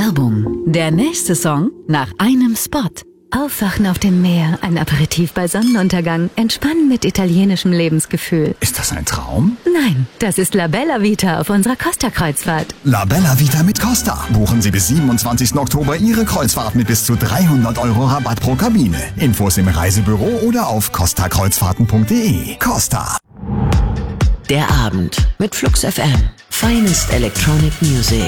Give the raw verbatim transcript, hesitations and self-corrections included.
Werbung. Der nächste Song nach einem Spot. Aufwachen auf dem Meer, ein Aperitif bei Sonnenuntergang, entspannen mit italienischem Lebensgefühl. Ist das ein Traum? Nein, das ist La Bella Vita auf unserer Costa-Kreuzfahrt. La Bella Vita mit Costa. Buchen Sie bis siebenundzwanzigsten Oktober Ihre Kreuzfahrt mit bis zu dreihundert Euro Rabatt pro Kabine. Infos im Reisebüro oder auf costa kreuzfahrten punkt de. Costa. Der Abend mit Flux F M. Finest Electronic Music.